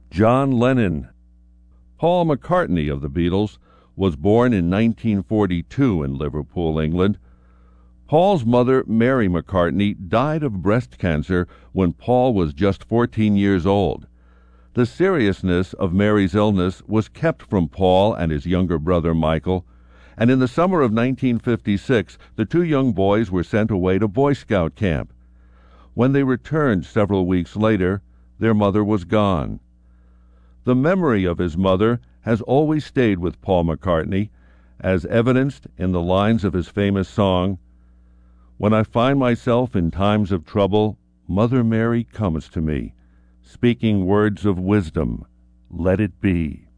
John Lennon. Paul McCartney of the Beatles was born in 1942 in Liverpool, England. Paul's mother, Mary McCartney, died of breast cancer when Paul was just 14 years old. The seriousness of Mary's illness was kept from Paul and his younger brother Michael, and in the summer of 1956, the two young boys were sent away to Boy Scout camp. When they returned several weeks later, their mother was gone. The memory of his mother has always stayed with Paul McCartney, as evidenced in the lines of his famous song, "When I find myself in times of trouble, Mother Mary comes to me, speaking words of wisdom, let it be."